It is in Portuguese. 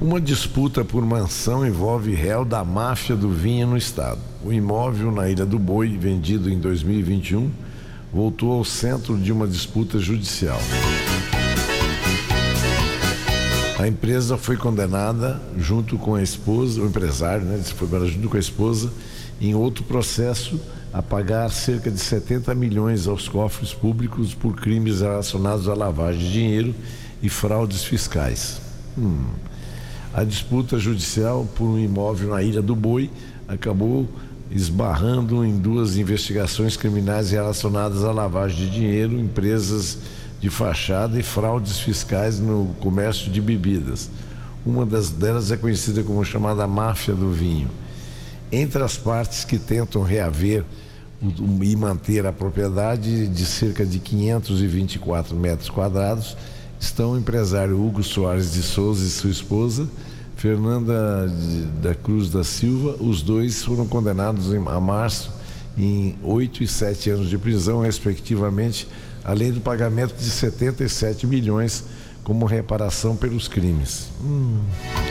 Uma disputa por mansão envolve réu da máfia do vinho no estado. O imóvel na Ilha do Boi, vendido em 2021, voltou ao centro de uma disputa judicial. A empresa foi condenada junto com a esposa, o empresário, foi condenado junto com a esposa, em outro processo, a pagar cerca de 70 milhões aos cofres públicos por crimes relacionados à lavagem de dinheiro e fraudes fiscais. A disputa judicial por um imóvel na Ilha do Boi acabou esbarrando em duas investigações criminais relacionadas à lavagem de dinheiro, empresas de fachada e fraudes fiscais no comércio de bebidas. Uma delas é conhecida como chamada máfia do vinho. Entre as partes que tentam reaver e manter a propriedade de cerca de 524 metros quadrados estão o empresário Hugo Soares de Souza e sua esposa, Fernanda da Cruz da Silva. Os dois foram condenados a março em 8 e 7 anos de prisão, respectivamente, além do pagamento de 77 milhões como reparação pelos crimes.